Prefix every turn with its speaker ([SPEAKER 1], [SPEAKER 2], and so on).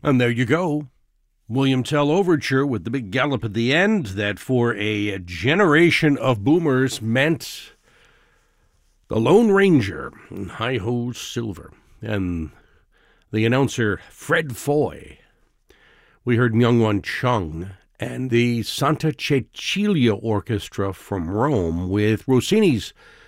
[SPEAKER 1] And there you go. William Tell Overture with the big gallop at the end that for a generation of boomers meant the Lone Ranger in Hi-Ho Silver. And the announcer Fred Foy. We heard Myung-Whun Chung and the Santa Cecilia Orchestra from Rome with Rossini's